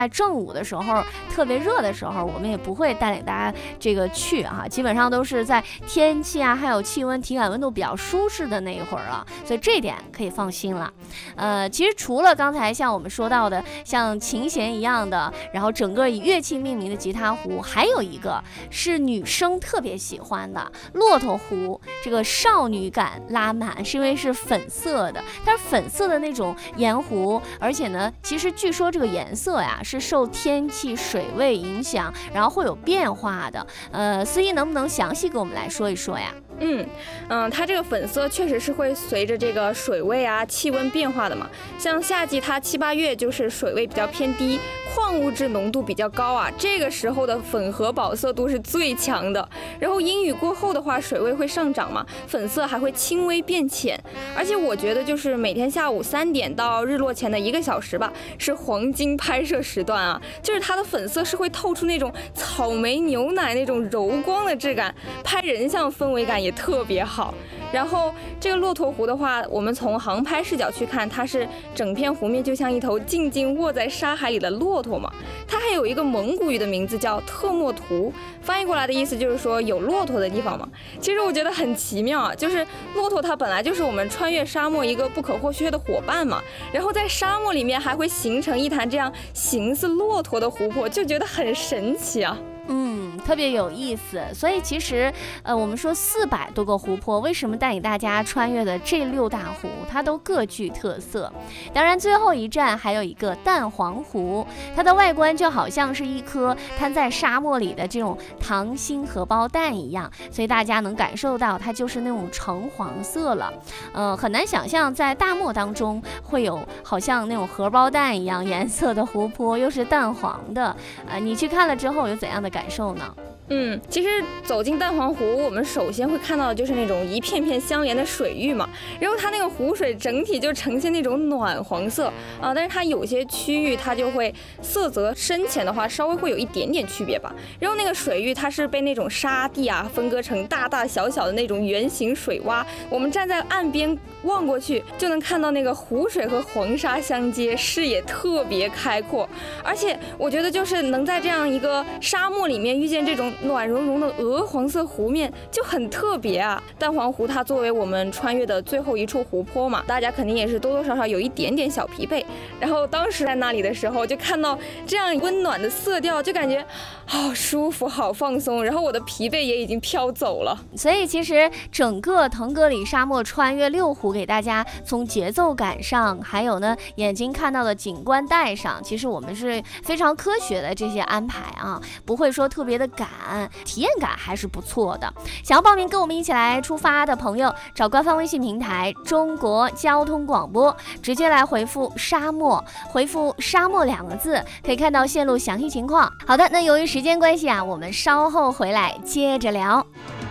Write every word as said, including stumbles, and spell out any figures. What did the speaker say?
在正午的时候特别热的时候，我们也不会带领大家这个去啊，基本上都是在天气啊还有气温体感温度比较舒适的那一会儿了，所以这点可以放心了。呃，其实除了刚才像我们说到的像琴弦一样的，然后整个以乐器命名的吉他壶，还有一个是女生特别喜欢的骆驼壶，这个少女感拉满，是因为是粉色的，它是粉色的那种盐壶，而且呢其实据说这个颜色呀是受天气水位影响，然后会有变化的。呃，司仪能不能详细给我们来说一说呀？ 嗯嗯，它这个粉色确实是会随着这个水位啊、气温变化的嘛。像夏季它七八月就是水位比较偏低，矿物质浓度比较高啊，这个时候的粉和宝色度是最强的。然后阴雨过后的话，水位会上涨嘛，粉色还会轻微变浅。而且我觉得就是每天下午三点到日落前的一个小时吧，是黄金拍摄时段啊，就是它的粉色是会透出那种草莓牛奶那种柔光的质感，拍人像氛围感也特别好。然后这个骆驼湖的话，我们从航拍视角去看，它是整片湖面就像一头静静卧在沙海里的骆驼嘛。它还有一个蒙古语的名字叫特莫图，翻译过来的意思就是说有骆驼的地方嘛。其实我觉得很奇妙啊，就是骆驼它本来就是我们穿越沙漠一个不可或缺的伙伴嘛，然后在沙漠里面还会形成一潭这样形似骆驼的湖泊，就觉得很神奇啊。 嗯，特别有意思。所以其实呃，我们说四百多个湖泊，为什么带领大家穿越的这六大湖它都各具特色。当然最后一站还有一个蛋黄湖，它的外观就好像是一颗摊在沙漠里的这种溏心荷包蛋一样，所以大家能感受到它就是那种橙黄色了。呃，很难想象在大漠当中会有好像那种荷包蛋一样颜色的湖泊，又是蛋黄的。呃，你去看了之后有怎样的感受呢？ 嗯，其实走进蛋黄湖，我们首先会看到的就是那种一片片相连的水域嘛，然后它那个湖水整体就呈现那种暖黄色啊，但是它有些区域它就会色泽深浅的话，稍微会有一点点区别吧。然后那个水域它是被那种沙地啊分割成大大小小的那种圆形水洼，我们站在岸边望过去，就能看到那个湖水和黄沙相接，视野特别开阔。而且我觉得就是能在这样一个沙漠里面遇见这种暖融融的鹅黄色湖面就很特别啊！蛋黄湖它作为我们穿越的最后一处湖泊嘛，大家肯定也是多多少少有一点点小疲惫。然后当时在那里的时候，就看到这样温暖的色调，就感觉好舒服、好放松。然后我的疲惫也已经飘走了。 所以其实整个腾格里沙漠穿越六湖，给大家从节奏感上，还有呢眼睛看到的景观带上，其实我们是非常科学的这些安排啊，不会说特别的赶。体验感还是不错的。想要报名跟我们一起来出发的朋友，找官方微信平台中国交通广播，直接来回复沙漠，回复沙漠两个字，可以看到线路详细情况。好的，那由于时间关系啊，我们稍后回来接着聊。